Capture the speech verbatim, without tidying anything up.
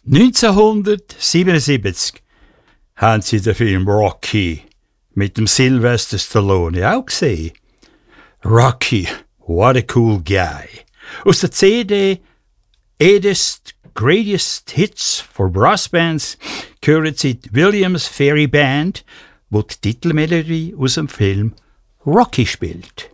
neunzehnhundertsiebenundsiebzig haben sie den Film Rocky mit dem Sylvester Stallone auch gesehen. Rocky, what a cool guy. Aus der C D Edest Greatest Hits for Brass Bands hören sie die Williams Fairy Band, wo die Titelmelodie aus dem Film Rocky spielt.